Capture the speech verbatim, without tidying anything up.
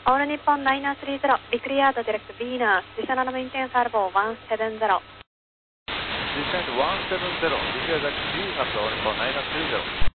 オール日本ナイナースリーゼロ、ビクリアードディレクトビーナー、自社ななメインテンサーボワンセブンゼロ。 Descent one seven zero, Victoria Taxi B, up to all Nippon nine three zero.